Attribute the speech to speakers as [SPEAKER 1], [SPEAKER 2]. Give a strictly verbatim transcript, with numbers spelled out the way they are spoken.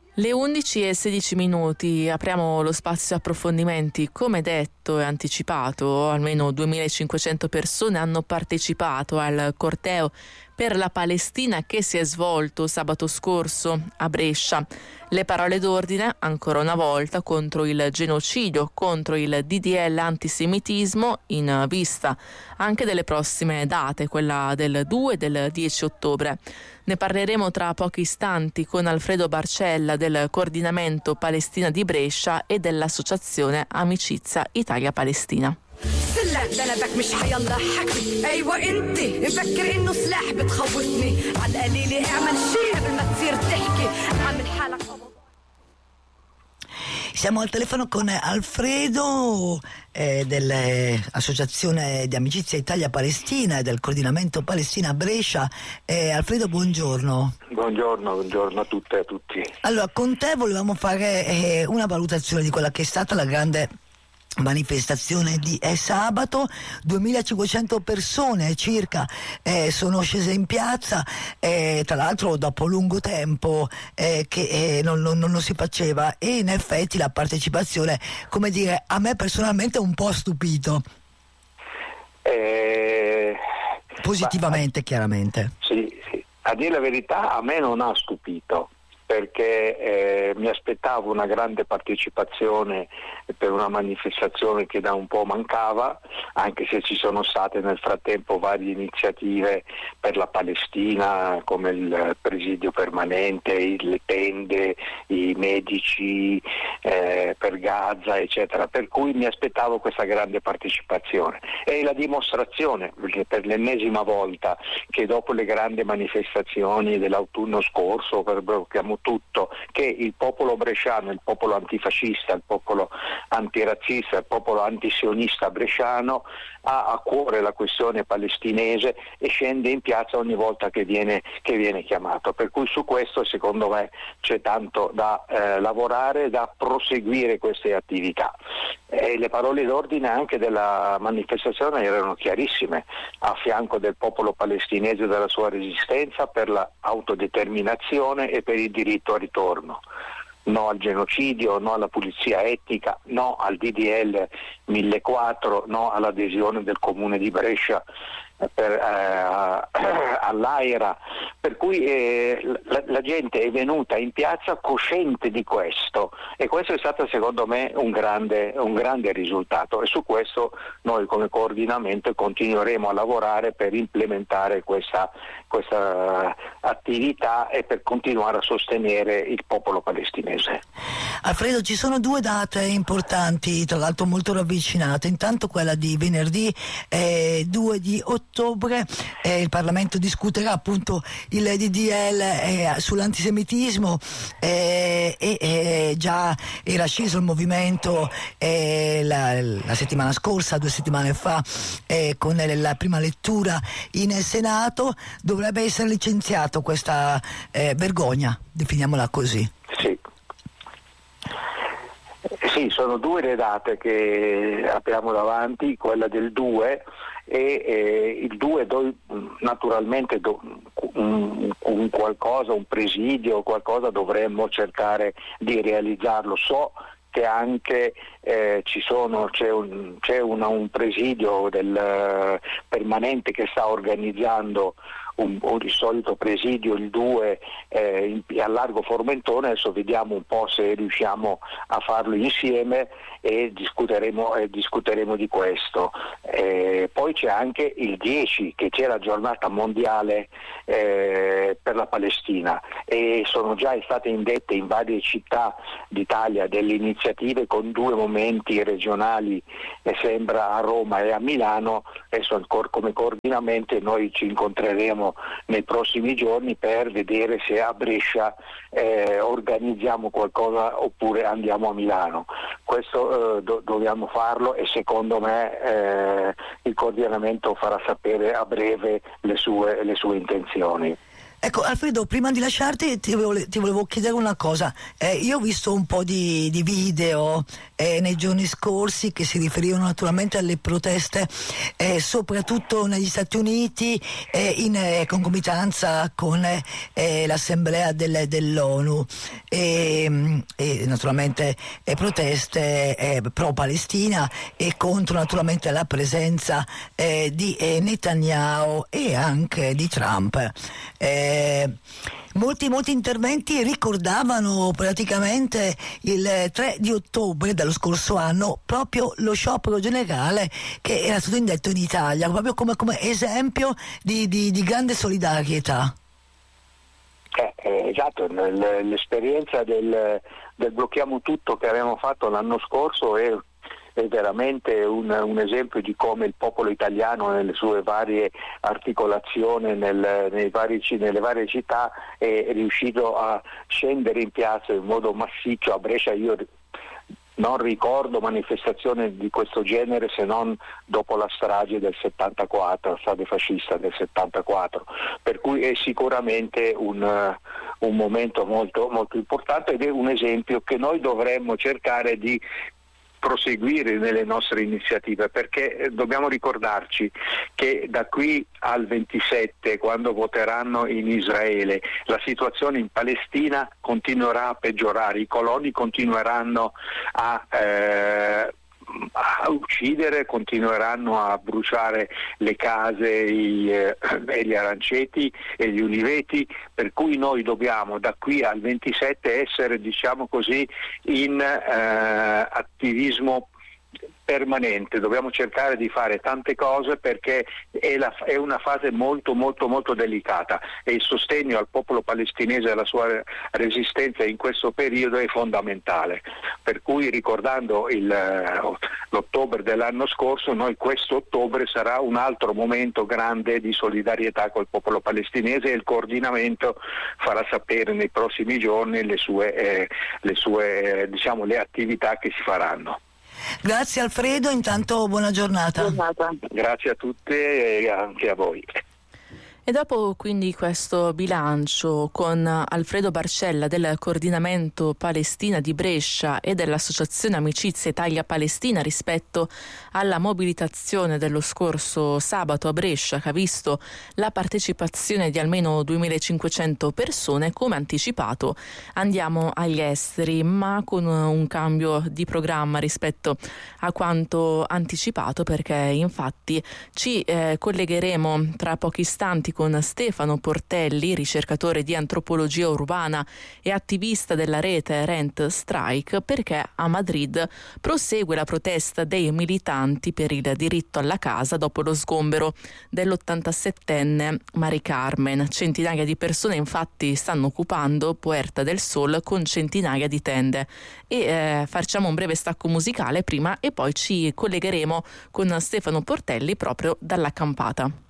[SPEAKER 1] Le undici e sedici minuti, apriamo lo spazio approfondimenti. Come detto e anticipato, almeno duemilacinquecento persone hanno partecipato al corteo per la Palestina che si è svolto sabato scorso a Brescia. Le parole d'ordine, ancora una volta, contro il genocidio, contro il D D L antisemitismo, in vista anche delle prossime date, quella del due e del dieci ottobre. Ne parleremo tra pochi istanti con Alfredo Barcella del Coordinamento Palestina di Brescia e dell'Associazione Amicizia Italia-Palestina.
[SPEAKER 2] سلاح ذنبك مش حيضحك ايوه انت مفكر انه سلاح بتخوفني على القليله اعمل شيء قبل ما تصير تحكي عامل حالك.
[SPEAKER 3] Siamo al telefono con Alfredo eh, dell'Associazione di Amicizia Italia-Palestina e del Coordinamento Palestina Brescia. Eh, Alfredo, buongiorno.
[SPEAKER 4] Buongiorno, buongiorno a tutte e a tutti.
[SPEAKER 3] Allora, con te volevamo fare eh, una valutazione di quella che è stata la grande manifestazione di eh, sabato. duemilacinquecento persone circa eh, sono scese in piazza, eh, tra l'altro dopo lungo tempo eh, che eh, non, non, non si faceva, e in effetti la partecipazione, come dire, a me personalmente un po' stupito.
[SPEAKER 4] Eh,
[SPEAKER 3] Positivamente,
[SPEAKER 4] ma,
[SPEAKER 3] chiaramente.
[SPEAKER 4] Sì, sì, a dire la verità a me non ha stupito, perché eh, mi aspettavo una grande partecipazione per una manifestazione che da un po' mancava, anche se ci sono state nel frattempo varie iniziative per la Palestina, come il presidio permanente, le tende, i medici eh, per Gaza, eccetera, per cui mi aspettavo questa grande partecipazione. È la dimostrazione, perché per l'ennesima volta, che dopo le grandi manifestazioni dell'autunno scorso, per blocchiamo tutto, che il popolo bresciano, il popolo antifascista, il popolo antirazzista, il popolo antisionista bresciano ha a cuore la questione palestinese e scende in piazza ogni volta che viene, che viene chiamato. Per cui su questo secondo me c'è tanto da eh, lavorare, da proseguire queste attività. E le parole d'ordine anche della manifestazione erano chiarissime: a fianco del popolo palestinese e della sua resistenza per l'autodeterminazione e per il diritto al ritorno. No al genocidio, no alla pulizia etnica, no al D D L millequattro, no all'adesione del comune di Brescia per, eh, all'AIRA, per cui eh, la, la gente è venuta in piazza cosciente di questo, e questo è stato secondo me un grande, un grande risultato, e su questo noi come coordinamento continueremo a lavorare per implementare questa, questa attività e per continuare a sostenere il popolo palestinese.
[SPEAKER 3] Alfredo, ci sono due date importanti, tra l'altro molto ravvicinate. Intanto quella di venerdì eh, due di ottobre, eh, il Parlamento discuterà appunto il D D L eh, sull'antisemitismo eh, e eh, già era sceso il movimento eh, la, la settimana scorsa, due settimane fa, eh, con la prima lettura in Senato. Dovrebbe essere licenziato questa eh, vergogna, definiamola così.
[SPEAKER 4] Sì. Sì, sono due le date che abbiamo davanti, quella del due e eh, il due do, naturalmente do, un, un qualcosa, un presidio, qualcosa dovremmo cercare di realizzarlo. So che anche eh, ci sono, c'è un, c'è una, un presidio del uh, permanente che sta organizzando un, un di solito presidio il due eh, in, a Largo Formentone. Adesso vediamo un po' se riusciamo a farlo insieme e discuteremo, eh, discuteremo di questo. Eh, poi c'è anche il dieci, che c'è la giornata mondiale eh, per la Palestina, e sono già state indette in varie città d'Italia delle iniziative con due momenti regionali, eh, sembra a Roma e a Milano. Adesso ancora come coordinamento noi ci incontreremo nei prossimi giorni per vedere se a Brescia eh, organizziamo qualcosa oppure andiamo a Milano. Questo eh, do- dobbiamo farlo, e secondo me eh, il coordinamento farà sapere a breve le sue, le sue intenzioni.
[SPEAKER 3] Ecco Alfredo, prima di lasciarti ti volevo, ti volevo chiedere una cosa. Eh, io ho visto un po' di, di video eh, nei giorni scorsi che si riferivano naturalmente alle proteste eh, soprattutto negli Stati Uniti eh, in eh, concomitanza con eh, l'assemblea del, dell'ONU e, e naturalmente eh, proteste eh, pro-Palestina e contro naturalmente la presenza eh, di eh, Netanyahu e anche di Trump. Eh, Molti, molti interventi ricordavano praticamente il tre di ottobre dello scorso anno proprio lo sciopero generale che era stato indetto in Italia, proprio come, come esempio di, di, di grande solidarietà.
[SPEAKER 4] Eh, eh, esatto, l'esperienza del, del blocchiamo tutto che abbiamo fatto l'anno scorso è è veramente un, un esempio di come il popolo italiano nelle sue varie articolazioni nel, nei vari, nelle varie città è riuscito a scendere in piazza in modo massiccio. A Brescia io non ricordo manifestazioni di questo genere se non dopo la strage del settantaquattro, la strage fascista del settantaquattro, per cui è sicuramente un, un momento molto, molto importante ed è un esempio che noi dovremmo cercare di proseguire nelle nostre iniziative, perché dobbiamo ricordarci che da qui al ventisette, quando voteranno in Israele, la situazione in Palestina continuerà a peggiorare, i coloni continueranno a eh, a uccidere, continueranno a bruciare le case i, eh, e gli aranceti e gli uliveti, per cui noi dobbiamo da qui al ventisette essere, diciamo così, in eh, attivismo permanente. Dobbiamo cercare di fare tante cose perché è, la, è una fase molto molto molto delicata e il sostegno al popolo palestinese e alla sua resistenza in questo periodo è fondamentale, per cui ricordando il, l'ottobre dell'anno scorso, noi questo ottobre sarà un altro momento grande di solidarietà col popolo palestinese e il coordinamento farà sapere nei prossimi giorni le sue, eh, le sue eh, diciamo le attività che si faranno.
[SPEAKER 3] Grazie Alfredo, intanto buona giornata.
[SPEAKER 4] giornata. Grazie a tutte e anche a voi.
[SPEAKER 1] E dopo quindi questo bilancio con Alfredo Barcella del Coordinamento Palestina di Brescia e dell'Associazione Amicizia Italia-Palestina rispetto alla mobilitazione dello scorso sabato a Brescia che ha visto la partecipazione di almeno duemilacinquecento persone, come anticipato andiamo agli esteri, ma con un cambio di programma rispetto a quanto anticipato, perché infatti ci eh, collegheremo tra pochi istanti con Stefano Portelli, ricercatore di antropologia urbana e attivista della rete Rent Strike, perché a Madrid prosegue la protesta dei militanti per il diritto alla casa dopo lo sgombero dell'ottantasettenne Mari Carmen. Centinaia di persone infatti stanno occupando Puerta del Sol con centinaia di tende e eh, facciamo un breve stacco musicale prima e poi ci collegheremo con Stefano Portelli proprio dall'accampata.